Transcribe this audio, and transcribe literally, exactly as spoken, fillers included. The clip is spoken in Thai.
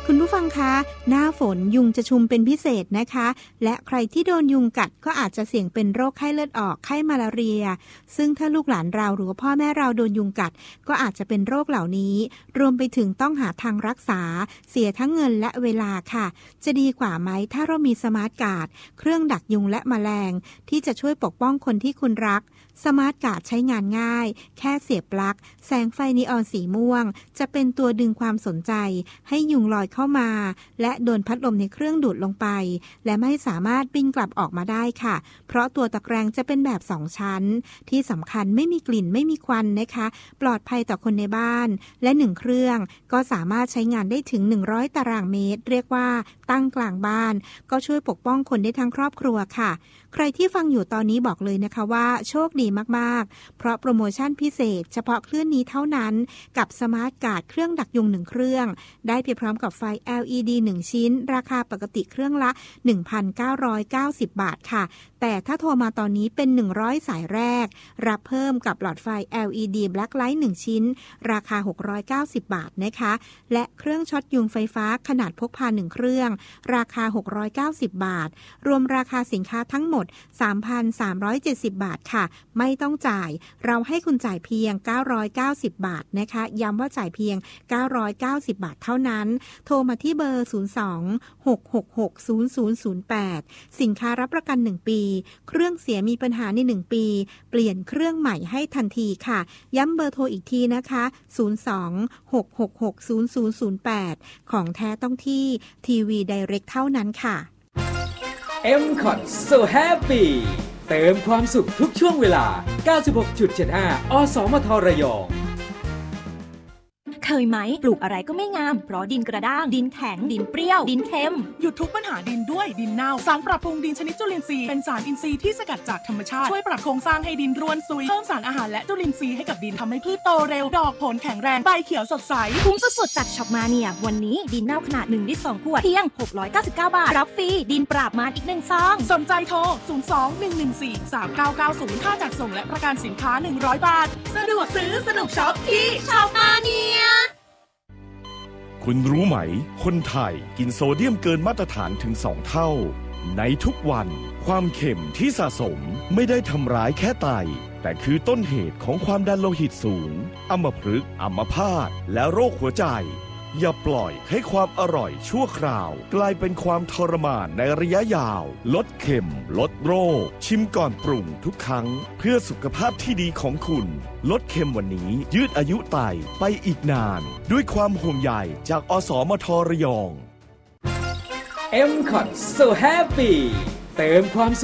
คุณผู้ฟังคะหน้าฝนยุงจะชุมเป็นพิเศษนะคะและใครที่โดนยุงกัดก็อาจจะเสี่ยงเป็นโรคไข้เลือดออกไข้มาลาเรียซึ่งถ้าลูกหลานเราหรือว่าพ่อแม่เราโดนยุงกัดก็อาจจะเป็นโรคเหล่านี้รวมไปถึงต้องหาทางรักษาเสียทั้งเงินและเวลาค่ะจะดีกว่าไหมถ้าเรามีสมาร์ทการ์ดเครื่องดักยุงและแมลงที่จะช่วยปกป้องคนที่คุณรักสมาร์ทการ์ดใช้งานง่ายแค่เสียบปลั๊กแสงไฟนีออนสีม่วงจะเป็นตัวดึงความสนใจให้ยุงลอยเข้ามาและโดนพัดลมในเครื่องดูดลงไปและไม่สามารถบินกลับออกมาได้ค่ะเพราะตัวตะแกรงจะเป็นแบบสองชั้นที่สำคัญไม่มีกลิ่นไม่มีควันนะคะปลอดภัยต่อคนในบ้านและหนึ่งเครื่องก็สามารถใช้งานได้ถึงหนึ่งร้อยตารางเมตรเรียกว่าตั้งกลางบ้านก็ช่วยปกป้องคนได้ทั้งครอบครัวค่ะใครที่ฟังอยู่ตอนนี้บอกเลยนะคะว่าโชคดีมากๆเพราะโปรโมชั่นพิเศษเฉพาะคลื่นนี้เท่านั้นกับสมาร์ทการ์ดเครื่องดักยุงหนึ่งเครื่องได้ไปพร้อมกับไฟ แอล อี ดี หนึ่งชิ้นราคาปกติเครื่องละ หนึ่งพันเก้าร้อยเก้าสิบ บาทค่ะแต่ถ้าโทรมาตอนนี้เป็นหนึ่งร้อยสายแรกรับเพิ่มกับหลอดไฟ แอล อี ดี Black Light หนึ่งชิ้นราคาหกร้อยเก้าสิบบาทนะคะและเครื่องช็อตยุงไฟฟ้าขนาดพกพาหนึ่งเครื่องราคาหกร้อยเก้าสิบบาทรวมราคาสินค้าทั้งหมด สามพันสามร้อยเจ็ดสิบ บาทค่ะไม่ต้องจ่ายเราให้คุณจ่ายเพียงเก้าร้อยเก้าสิบบาทนะคะย้ำว่าจ่ายเพียงเก้าร้อยเก้าสิบบาทเท่านั้นโทรมาที่เบอร์ศูนย์ สอง หก หก หก ศูนย์ ศูนย์ ศูนย์ แปดสินค้ารับประกันหนึ่งปีเครื่องเสียมีปัญหาในหนึ่งปีเปลี่ยนเครื่องใหม่ให้ทันทีค่ะย้ำเบอร์โทรอีกทีนะคะศูนย์ สอง หก หก หก ศูนย์ ศูนย์ ศูนย์ แปดของแท้ต้องที่ทีวี Direct เท่านั้นค่ะเอ็ม คอท So Happy เติมความสุขทุกช่วงเวลา เก้าสิบหกจุดเจ็ดห้า อสมทระยองเคยไหมปลูกอะไรก็ไม่งามเพราะดินกระด้างดินแข็งดินเปรี้ยวดินเค็มหยุดทุกปัญหาดินด้วยดินเน่าสารปรับปรุงดินชนิดจุลินทรีย์เป็นสารอินทรีย์ที่สกัดจากธรรมชาติช่วยปรับโครงสร้างให้ดินร่วนซุยเพิ่มสารอาหารและจุลินทรีย์ให้กับดินทำให้พืชโตเร็วดอกผลแข็งแรงใบเขียวสดใสคุ้มสุดๆจากช็อปมาเนียวันนี้ดินเน่าขนาดหนึ่งลิตรสองขวดเพียงหกร้อยเก้าสิบเก้าบาทรับฟรีดินปราบมารอีกหนึ่งซองสนใจโทรศูนย์ สอง หนึ่ง หนึ่ง สี่ สาม เก้า เก้า ศูนย์ค่าจัดส่งและประกันสินค้าหนึ่งร้อยบาทสะดวกซื้อสนุกช็อปที่ช็อปมาเนียคุณรู้ไหมคนไทยกินโซเดียมเกินมาตรฐานถึงสองเท่าในทุกวันความเค็มที่สะสมไม่ได้ทำร้ายแค่ไตแต่คือต้นเหตุของความดันโลหิตสูงอัมพฤกษ์อัมพาตและโรคหัวใจอย่าปล่อยให้ความอร่อยชั่วคราวกลายเป็นความทรมานในระยะยาวลดเค็มลดโรคชิมก่อนปรุงทุกครั้งเพื่อสุขภาพที่ดีของคุณลดเค็มวันนี้ยืดอายุไตไปอีกนานด้วยความห่วงใยจากอสมทระยองเอ็ม คอท So Happy เติมความ